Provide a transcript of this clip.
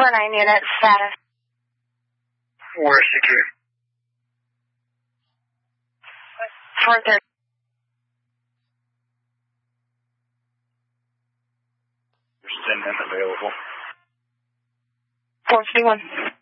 4-9 unit status. Where secure? 430. There's 10 men available. 451.